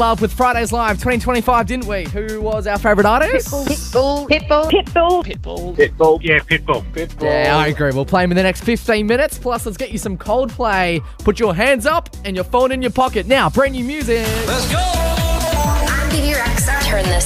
love with Fridays Live 2025, didn't we? Who was our favourite artist? Pitbull. Yeah, Pitbull. Yeah, I agree. We'll play him in the next 15 minutes. Plus, let's get you some Coldplay. Put your hands up and your phone in your pocket. Now, brand new music. Let's go! I'm Bibi Rexa. Turn this